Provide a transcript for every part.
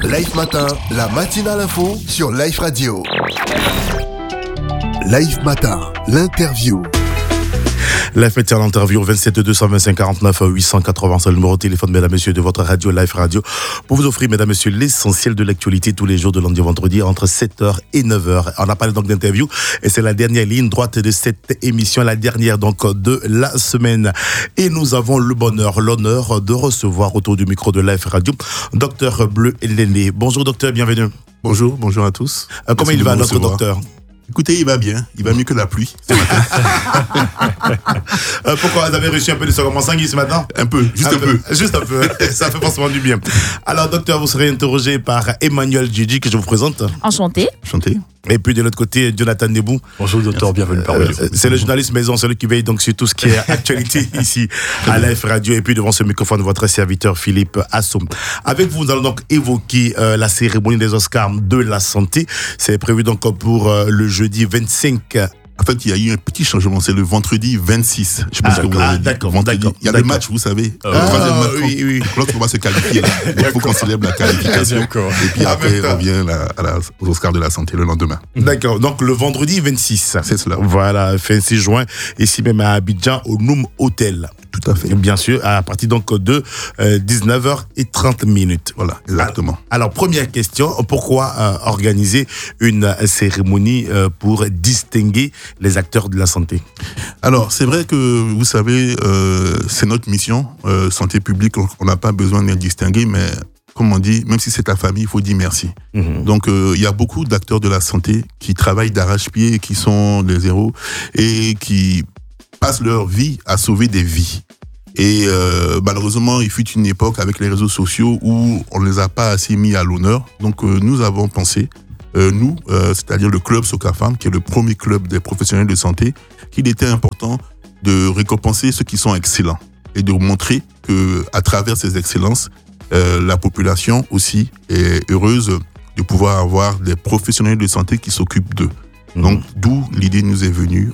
Live Matin, la matinale info sur Live Radio. Live Matin, l'interview. Live Matin, l'interview 27 225 49 880, c'est le numéro de téléphone, mesdames, messieurs, de votre radio Live Radio, pour vous offrir, mesdames, messieurs, l'essentiel de l'actualité tous les jours de lundi au vendredi entre 7h et 9h. On a parlé donc d'interview et c'est la dernière ligne droite de cette émission, la dernière donc de la semaine. Et nous avons le bonheur, l'honneur de recevoir autour du micro de Live Radio Docteur Bleu Lenné. Bonjour docteur, bienvenue. Bonjour à tous. Comment il va notre docteur? Écoutez, il va bien. Il va mieux que la pluie. Pourquoi vous avez reçu un peu de second sanguin ce matin? Un peu, juste un peu. Juste un peu, ça fait forcément du bien. Alors docteur, vous serez interrogé par Emmanuel Djidji, que je vous présente. Enchanté. Et puis de l'autre côté, Jonathan Nebou. Bonjour docteur, bienvenue parmi nous. C'est le journaliste maison, celui qui veille donc sur tout ce qui est actualité ici à Live Radio. Et puis devant ce microphone, votre serviteur Philippe Assoum. Avec vous, nous allons donc évoquer la cérémonie des Oscars de la santé. C'est prévu donc pour le jeudi 25. En fait, il y a eu un petit changement. C'est le vendredi 26. Je pense que vous avez dit. D'accord. Il y a le match, vous savez. Oui. L'autre, on va se qualifier. Il faut qu'on célèbre la qualification. D'accord. Et puis après, on revient aux Oscars de la santé le lendemain. D'accord. Donc le vendredi 26. C'est cela. Voilà, fin 6 juin, ici même à Abidjan, au Noum Hotel. Tout à fait. Bien sûr, à partir donc de 19h30. Voilà, exactement. Alors, première question, pourquoi organiser une cérémonie pour distinguer les acteurs de la santé? Alors, c'est vrai que, vous savez, c'est notre mission, santé publique, on n'a pas besoin de les distinguer, mais comme on dit, même si c'est ta famille, il faut dire merci. Donc, il y a beaucoup d'acteurs de la santé qui travaillent d'arrache-pied, qui sont des héros et qui passent leur vie à sauver des vies. Et malheureusement, il fut une époque avec les réseaux sociaux où on ne les a pas assez mis à l'honneur. Donc, nous avons pensé, c'est-à-dire le club Socafam, qui est le premier club des professionnels de santé, qu'il était important de récompenser ceux qui sont excellents et de montrer qu'à travers ces excellences, la population aussi est heureuse de pouvoir avoir des professionnels de santé qui s'occupent d'eux. Donc, d'où l'idée nous est venue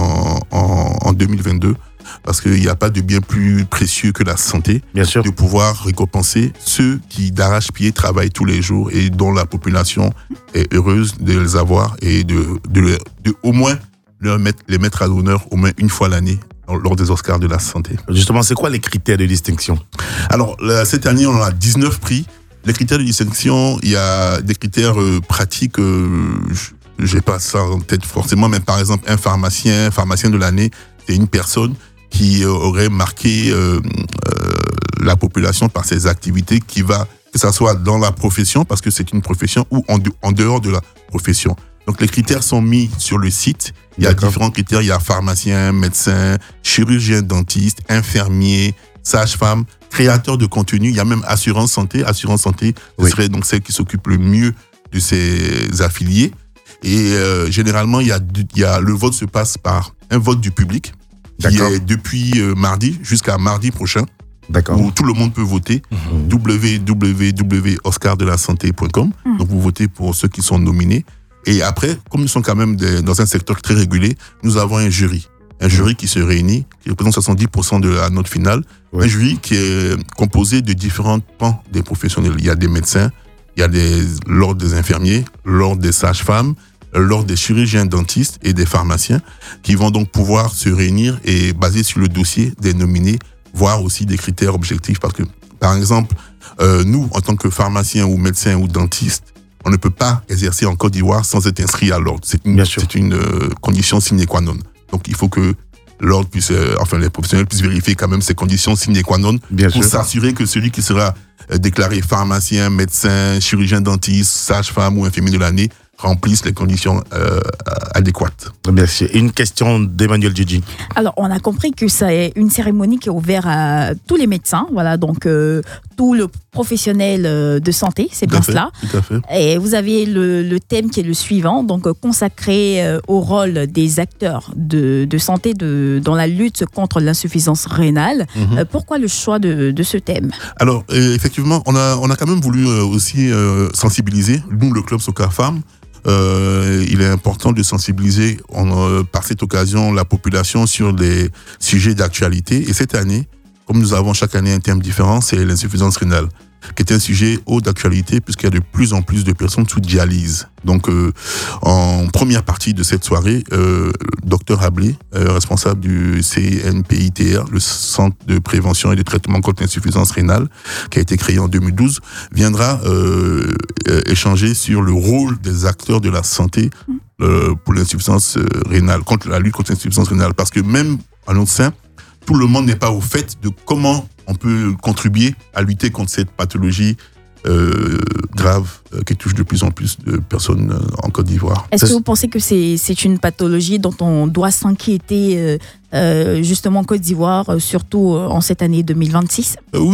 en 2022, parce qu'il n'y a pas de bien plus précieux que la santé, bien sûr, de pouvoir récompenser ceux qui d'arrache-pied travaillent tous les jours et dont la population est heureuse de les avoir et de au moins les mettre à l'honneur au moins une fois l'année lors des Oscars de la santé. Justement, c'est quoi les critères de distinction? Alors, cette année, on a 19 prix. Les critères de distinction, il y a des critères pratiques, j'ai pas ça en tête forcément, mais par exemple, un pharmacien de l'année, c'est une personne qui aurait marqué la population par ses activités, que ça soit dans la profession, parce que c'est une profession, ou en dehors de la profession. Donc les critères sont mis sur le site. Il y a différents critères. Il y a pharmacien, médecin, chirurgien, dentiste, infirmier, sage-femme, créateur de contenu. Il y a même assurance santé. Assurance santé, ce serait donc celle qui s'occupe le mieux de ses affiliés. Et généralement, il y a le vote se passe par un vote du public qui est depuis mardi jusqu'à mardi prochain. Où tout le monde peut voter. www.oscardelasante.com. Donc vous votez pour ceux qui sont nominés. Et après, comme nous sommes quand même dans un secteur très régulé, nous avons un jury. Un jury qui se réunit, qui représente 70% de la note finale. Un jury qui est composé de différents pans des professionnels. Il y a des médecins, il y a l'ordre des infirmiers, l'ordre des sages-femmes, l'ordre des chirurgiens dentistes et des pharmaciens qui vont donc pouvoir se réunir et baser sur le dossier des nominés, voir aussi des critères objectifs. Parce que, par exemple, nous, en tant que pharmaciens ou médecins ou dentistes, on ne peut pas exercer en Côte d'Ivoire sans être inscrit à l'ordre. C'est une condition sine qua non. Donc, il faut que l'ordre puisse, les professionnels puissent vérifier quand même ces conditions sine qua non pour s'assurer que celui qui sera déclaré pharmacien, médecin, chirurgien dentiste, sage-femme ou infirmier de l'année remplissent les conditions adéquates. Merci. Une question d'Emmanuel Djidji. Alors, on a compris que c'est une cérémonie qui est ouverte à tous les médecins, voilà, donc tout le professionnel de santé, c'est bien cela. Tout à fait. Et vous avez le thème qui est le suivant, donc consacré au rôle des acteurs de santé dans la lutte contre l'insuffisance rénale. Pourquoi le choix de ce thème? Alors, effectivement, on a quand même voulu aussi sensibiliser, nous, le club Socafam. Il est important de sensibiliser par cette occasion la population sur les sujets d'actualité. Et cette année, comme nous avons chaque année un thème différent, c'est l'insuffisance rénale. qui est un sujet haut d'actualité puisqu'il y a de plus en plus de personnes sous dialyse. Donc, en première partie de cette soirée, Dr Ablé, responsable du CNPITR, le Centre de prévention et de traitement contre l'insuffisance rénale, qui a été créé en 2012, viendra échanger sur le rôle des acteurs de la santé pour l'insuffisance rénale, contre la lutte contre l'insuffisance rénale. Parce que même à notre sein, tout le monde n'est pas au fait de comment on peut contribuer à lutter contre cette pathologie grave qui touche de plus en plus de personnes en Côte d'Ivoire. Est-ce que vous pensez que c'est une pathologie dont on doit s'inquiéter justement en Côte d'Ivoire, surtout en cette année 2026 ?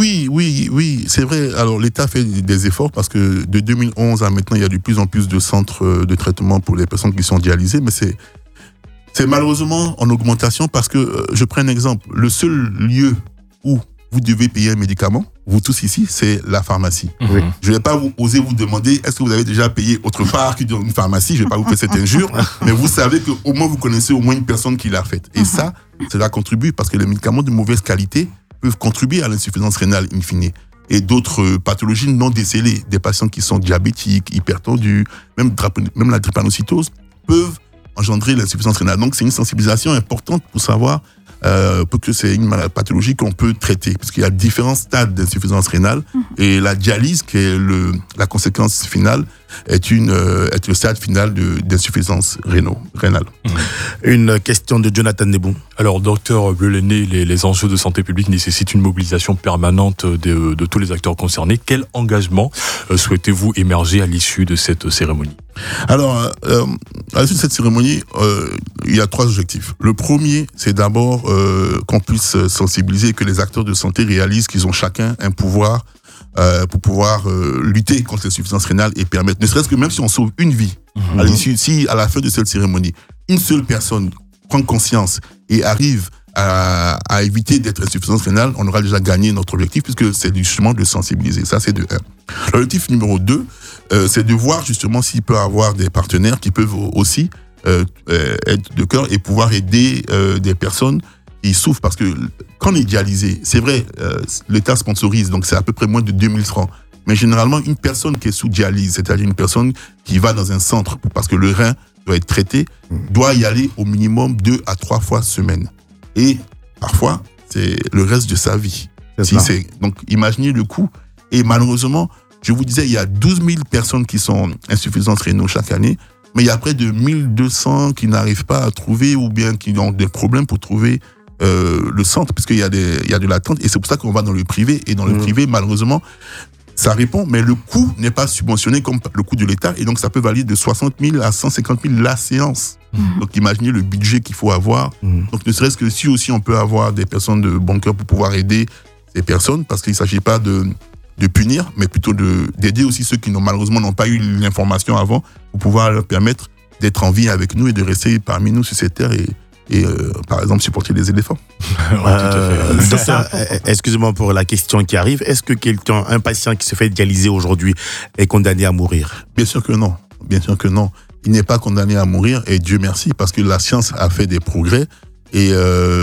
Oui, c'est vrai. Alors l'État fait des efforts parce que de 2011 à maintenant, il y a de plus en plus de centres de traitement pour les personnes qui sont dialysées, mais c'est malheureusement en augmentation parce que, je prends un exemple, le seul lieu où vous devez payer un médicament, vous tous ici, c'est la pharmacie. Oui. Je ne vais pas oser vous demander, est-ce que vous avez déjà payé autre part que dans une pharmacie ? Je ne vais pas vous faire cette injure, mais vous savez qu'au moins vous connaissez au moins une personne qui l'a faite. Et ça, cela contribue parce que les médicaments de mauvaise qualité peuvent contribuer à l'insuffisance rénale in fine. Et d'autres pathologies non décelées, des patients qui sont diabétiques, hypertendus, même la drépanocytose, peuvent engendrer l'insuffisance rénale. Donc c'est une sensibilisation importante pour savoir pour que c'est une pathologie qu'on peut traiter, parce qu'il y a différents stades d'insuffisance rénale, et la dialyse, qui est la conséquence finale, est le stade final d'insuffisance rénale. Une question de Jonathan Nebou. Alors, docteur Bleulené, les enjeux de santé publique nécessitent une mobilisation permanente de tous les acteurs concernés. Quel engagement souhaitez-vous émerger à l'issue de cette cérémonie ? Alors, à l'issue de cette cérémonie, il y a 3 objectifs. Le premier, c'est d'abord qu'on puisse sensibiliser et que les acteurs de santé réalisent qu'ils ont chacun un pouvoir pour pouvoir lutter contre l'insuffisance rénale et permettre, ne serait-ce que même si on sauve une vie, à l'issue, si à la fin de cette cérémonie, une seule personne prend conscience et arrive à éviter d'être insuffisance rénale, on aura déjà gagné notre objectif puisque c'est justement de sensibiliser. Ça, c'est de 1. L'objectif numéro 2, c'est de voir justement s'il peut y avoir des partenaires qui peuvent aussi être de cœur et pouvoir aider des personnes qui souffrent, parce que quand on est dialysé, c'est vrai, l'État sponsorise, donc c'est à peu près moins de 2000 francs. Mais généralement, une personne qui est sous dialyse, c'est-à-dire une personne qui va dans un centre parce que le rein doit être traité, doit y aller au minimum 2 à 3 fois semaine. Et parfois, c'est le reste de sa vie. Donc, imaginez le coût. Et malheureusement, je vous disais, il y a 12 000 personnes qui sont insuffisantes rénales chaque année, mais il y a près de 1200 qui n'arrivent pas à trouver ou bien qui ont des problèmes pour trouver le centre, puisqu'il y a de l'attente. Et c'est pour ça qu'on va dans le privé. Et dans le privé, malheureusement, ça répond, mais le coût n'est pas subventionné comme le coût de l'État. Et donc, ça peut varier de 60 000 à 150 000 la séance. Donc, imaginez le budget qu'il faut avoir. Donc, ne serait-ce que si aussi on peut avoir des personnes de bon cœur pour pouvoir aider ces personnes, parce qu'il ne s'agit pas de punir, mais plutôt d'aider aussi ceux qui malheureusement n'ont pas eu l'information avant, pour pouvoir leur permettre d'être en vie avec nous et de rester parmi nous sur cette terre et par exemple supporter les éléphants. Docteur, excusez-moi pour la question qui arrive. Est-ce que un patient qui se fait dialyser aujourd'hui est condamné à mourir ? Bien sûr que non. Il n'est pas condamné à mourir, et Dieu merci, parce que la science a fait des progrès, et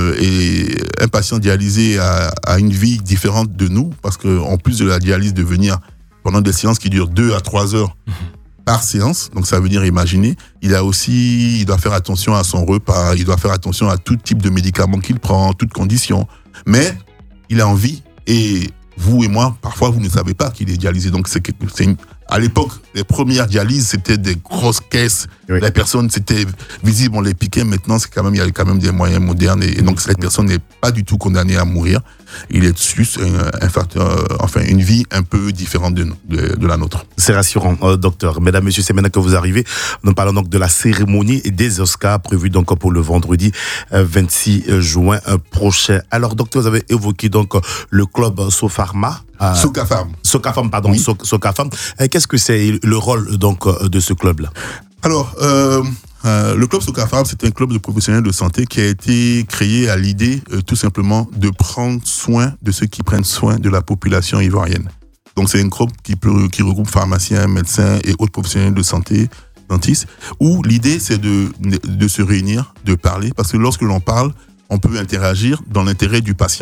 un patient dialysé a une vie différente de nous, parce qu'en plus de la dialyse, de venir pendant des séances qui durent 2 à 3 heures par séance, donc ça veut dire, imaginez, il doit faire attention à son repas, il doit faire attention à tout type de médicaments qu'il prend, toutes conditions, mais il a envie, et vous et moi, parfois vous ne savez pas qu'il est dialysé. Donc à l'époque, les premières dialyses, c'était des grosses caisses. Oui. Les personnes, c'était visible, on les piquait. Maintenant, il y a quand même des moyens modernes. Et donc, cette personne n'est pas du tout condamnée à mourir. Il est juste un facteur, une vie un peu différente de la nôtre. C'est rassurant, docteur. Mesdames, messieurs, c'est maintenant que vous arrivez. Nous parlons donc de la cérémonie des Oscars prévue donc pour le vendredi 26 juin prochain. Alors, docteur, vous avez évoqué donc le club Sofarma. Socafam, pardon. Oui. Socafam. Qu'est-ce que c'est le rôle donc de ce club-là ? Alors, le club Socafam, c'est un club de professionnels de santé qui a été créé à l'idée tout simplement de prendre soin de ceux qui prennent soin de la population ivoirienne. Donc, c'est un club qui regroupe pharmaciens, médecins et autres professionnels de santé, dentistes, où l'idée, c'est de se réunir, de parler, parce que lorsque l'on parle, on peut interagir dans l'intérêt du patient.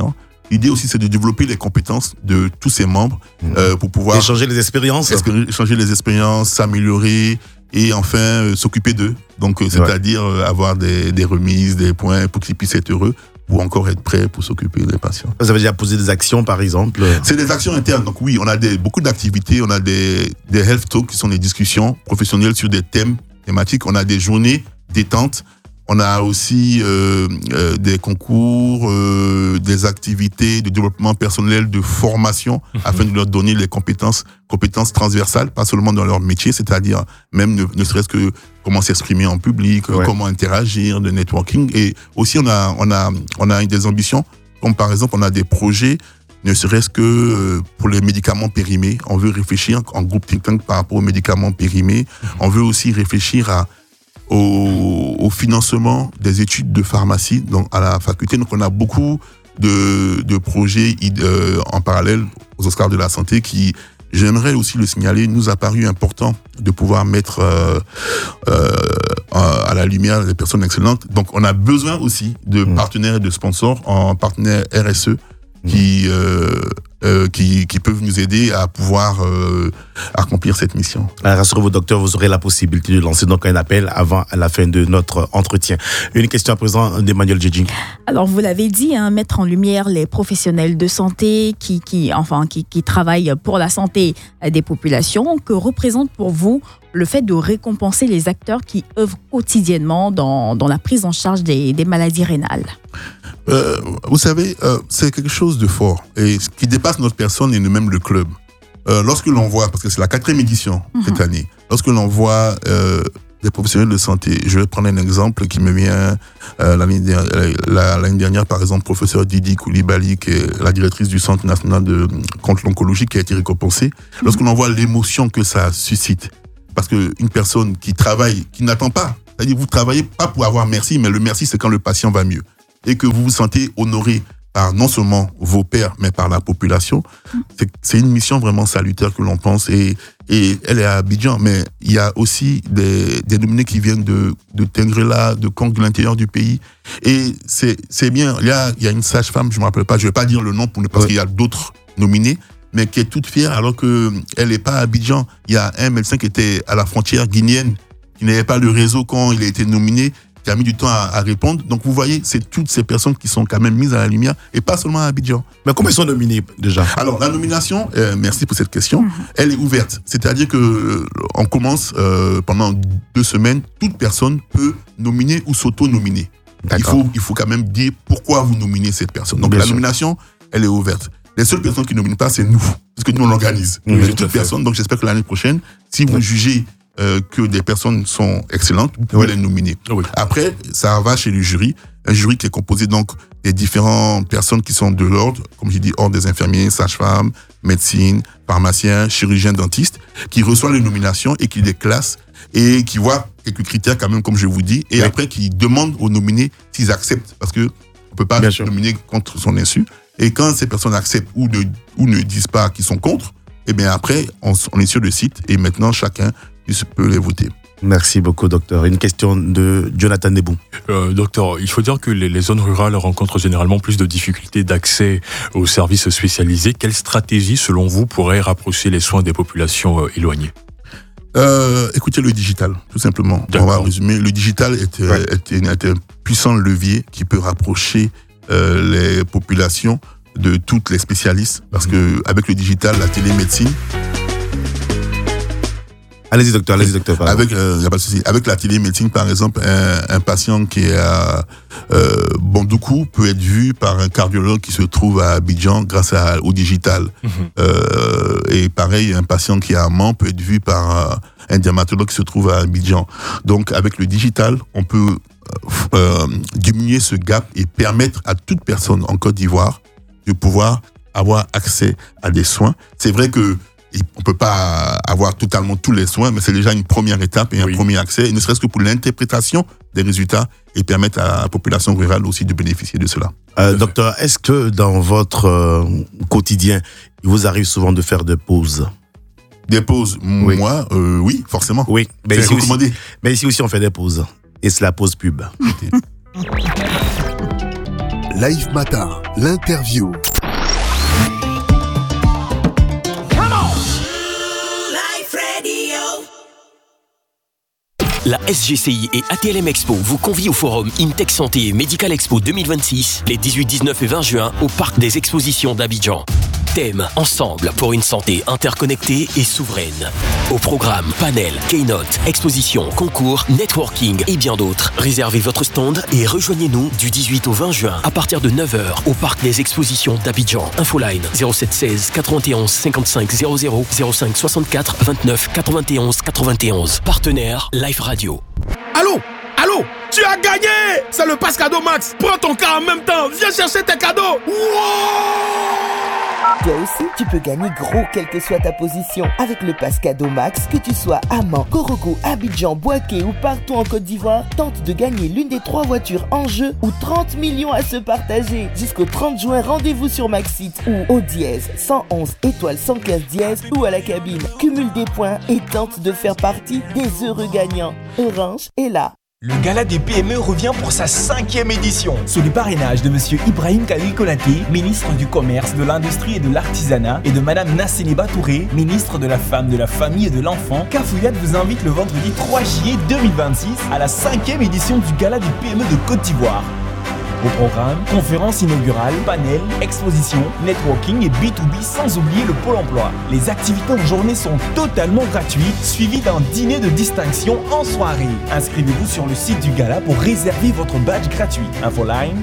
L'idée aussi, c'est de développer les compétences de tous ses membres pour pouvoir échanger les expériences, s'améliorer et enfin s'occuper d'eux. Donc, c'est-à-dire avoir des remises, des points pour qu'ils puissent être heureux ou encore être prêts pour s'occuper des patients. Vous avez déjà posé des actions, par exemple? C'est des actions internes. Donc oui, on a beaucoup d'activités. On a des health talks qui sont des discussions professionnelles sur des thèmes thématiques. On a des journées détente. On a aussi des concours, des activités de développement personnel, de formation, afin de leur donner les compétences transversales, pas seulement dans leur métier, c'est-à-dire même ne serait-ce que comment s'exprimer en public, comment interagir, de networking. Et aussi, on a des ambitions, comme par exemple, on a des projets, ne serait-ce que pour les médicaments périmés. On veut réfléchir en groupe think tank par rapport aux médicaments périmés. On veut aussi réfléchir au financement des études de pharmacie à la faculté. Donc, on a beaucoup de projets en parallèle aux Oscars de la santé qui, j'aimerais aussi le signaler, nous a paru important de pouvoir mettre à la lumière des personnes excellentes. Donc, on a besoin aussi de partenaires et de sponsors en partenaire RSE qui peuvent nous aider à pouvoir accomplir cette mission. Rassurez-vous, docteur, vous aurez la possibilité de lancer donc un appel avant la fin de notre entretien. Une question à présent d'Emmanuel Djedji. Alors, vous l'avez dit, mettre en lumière les professionnels de santé qui travaillent pour la santé des populations. Que représente pour vous le fait de récompenser les acteurs qui œuvrent quotidiennement dans la prise en charge des maladies rénales? Vous savez, c'est quelque chose de fort et qui dépasse notre personne et nous-mêmes le club. Lorsque l'on voit, parce que c'est la 4e édition cette année, lorsque l'on voit des professionnels de santé, je vais prendre un exemple qui me vient l'année dernière, par exemple, professeur Didi Koulibaly, qui est la directrice du Centre national contre l'oncologie, qui a été récompensée. Lorsque l'on voit l'émotion que ça suscite, parce qu'une personne qui travaille, qui n'attend pas, c'est-à-dire vous travaillez pas pour avoir merci, mais le merci c'est quand le patient va mieux. Et que vous vous sentez honoré par non seulement vos pairs, mais par la population, c'est une mission vraiment salutaire que l'on pense. Et elle est à Abidjan, mais il y a aussi des nominés qui viennent de Tengrela, de Kong, de l'intérieur du pays. Et c'est bien. Il y a une sage-femme, je ne me rappelle pas, je ne vais pas dire le nom parce qu'il y a d'autres nominés, mais qui est toute fière alors qu'elle n'est pas à Abidjan. Il y a un médecin qui était à la frontière guinéenne, qui n'avait pas le réseau quand il a été nominé, qui a mis du temps à répondre. Donc vous voyez, c'est toutes ces personnes qui sont quand même mises à la lumière et pas seulement à Abidjan. Mais comment ils sont nominés déjà? Alors la nomination, merci pour cette question, elle est ouverte. C'est-à-dire que on commence pendant 2 semaines, toute personne peut nominer ou s'auto-nominer. Il faut quand même dire pourquoi vous nominez cette personne. Donc nomination, elle est ouverte. Les seules personnes qui ne nominent pas, c'est nous, parce que nous on l'organise. Toute personne. Donc j'espère que l'année prochaine, si vous jugez que des personnes sont excellentes, vous pouvez les nominer. Oui. Après, ça va chez le jury, un jury qui est composé donc des différentes personnes qui sont de l'ordre, comme j'ai dit, ordre des infirmiers, sages-femmes, médecine, pharmaciens, chirurgiens, dentistes, qui reçoivent les nominations et qui les classent et qui voient quelques critères quand même, comme je vous dis, et après qui demandent aux nominés s'ils acceptent, parce que on peut pas nominer contre son insu. Et quand ces personnes acceptent ou ne disent pas qu'ils sont contre, et bien après, on est sur le site et maintenant chacun peut les voter. Merci beaucoup, docteur. Une question de Jonathan Nebou. Docteur, il faut dire que les zones rurales rencontrent généralement plus de difficultés d'accès aux services spécialisés. Quelle stratégie, selon vous, pourrait rapprocher les soins des populations éloignées? Écoutez, le digital, tout simplement. On va résumer. Le digital est un puissant levier qui peut rapprocher les populations de toutes les spécialistes. Parce que avec le digital, la télémédecine. Allez-y, docteur. Y a pas de souci. Avec la télémédecine, par exemple, un patient qui est à Bandoukou peut être vu par un cardiologue qui se trouve à Abidjan grâce au digital. Et pareil, un patient qui est à Mans peut être vu par un dermatologue qui se trouve à Abidjan. Donc, avec le digital, on peut diminuer ce gap et permettre à toute personne en Côte d'Ivoire de pouvoir avoir accès à des soins. C'est vrai que on peut pas avoir totalement tous les soins, mais c'est déjà une première étape et un premier accès, et ne serait-ce que pour l'interprétation des résultats et permettre à la population rurale aussi de bénéficier de cela. Docteur, est-ce que dans votre quotidien, il vous arrive souvent de faire des pauses? Des pauses, moi, oui, forcément. Oui, mais c'est recommandé. Mais ici aussi, on fait des pauses. Et c'est la pause pub. Live Matin, l'interview. La SGCI et ATLM Expo vous convient au forum Intech Santé et Medical Expo 2026 les 18, 19 et 20 juin au Parc des Expositions d'Abidjan. Thème Ensemble pour une santé interconnectée et souveraine. Au programme panel, keynote, exposition, concours, networking et bien d'autres. Réservez votre stand et rejoignez-nous du 18 au 20 juin à partir de 9h au Parc des Expositions d'Abidjan. Infoline 07 16 91 55 00 05 64 29 91 91. Partenaire Life Radio. Allô? Allô? Tu as gagné! C'est le pass cadeau Max. Prends ton cas en même temps. Viens chercher tes cadeaux. Toi aussi, tu peux gagner gros quelle que soit ta position. Avec le pass cadeau Max, que tu sois à Mans, Korogo, Abidjan, Bouaké ou partout en Côte d'Ivoire, tente de gagner l'une des 3 voitures en jeu ou 30 millions à se partager. Jusqu'au 30 juin, rendez-vous sur Maxit ou au dièse 111 étoile 115 dièse ou à la cabine. Cumule des points et tente de faire partie des heureux gagnants. Orange est là. Le Gala des PME revient pour sa 5e édition. Sous le parrainage de Monsieur Ibrahim Khalil Konaté, ministre du Commerce, de l'Industrie et de l'Artisanat, et de Madame Nasseniba Touré, ministre de la Femme, de la Famille et de l'Enfant, Cafouillade vous invite le vendredi 3 juillet 2026 à la 5e édition du Gala des PME de Côte d'Ivoire. Au programme, conférences inaugurales, panels, expositions, networking et B2B sans oublier le pôle emploi. Les activités en journée sont totalement gratuites, suivies d'un dîner de distinction en soirée. Inscrivez-vous sur le site du gala pour réserver votre badge gratuit. Infoline.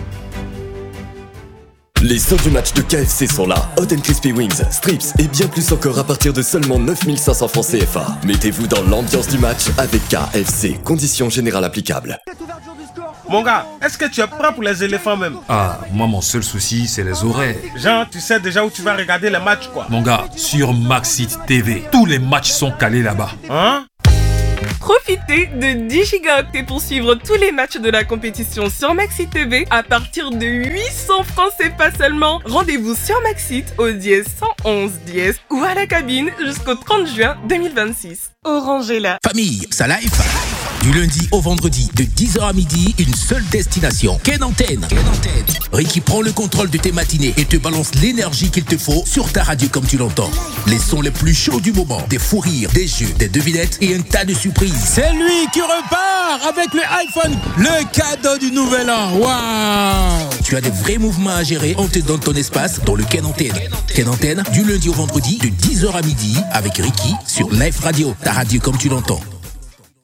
Les sauts du match de KFC sont là. Hot and Crispy Wings, strips et bien plus encore à partir de seulement 9500 francs CFA. Mettez-vous dans l'ambiance du match avec KFC. Conditions générales applicables. Mon gars, est-ce que tu es prêt pour les éléphants même? Ah, moi mon seul souci c'est les horaires. Genre, tu sais déjà où tu vas regarder les matchs quoi. Mon gars, sur Maxit TV, tous les matchs sont calés là-bas. Hein? Profitez de 10 gigaoctets pour suivre tous les matchs de la compétition sur Maxit TV à partir de 800 francs CFA seulement. Rendez-vous sur Maxit au dièse 111 dièse ou à la cabine jusqu'au 30 juin 2026. Orange est là. Famille, ça live. Du lundi au vendredi, de 10h à midi, une seule destination. Ken Antenne. Ricky prend le contrôle de tes matinées et te balance l'énergie qu'il te faut sur ta radio comme tu l'entends. Les sons les plus chauds du moment, des fous rires, des jeux, des devinettes et un tas de surprises. C'est lui qui repart avec le iPhone, le cadeau du nouvel an. Waouh! Tu as des vrais mouvements à gérer, on te donne ton espace dans le Ken Antenne. Ken Antenne, du lundi au vendredi, de 10h à midi, avec Ricky sur Life Radio, ta radio comme tu l'entends.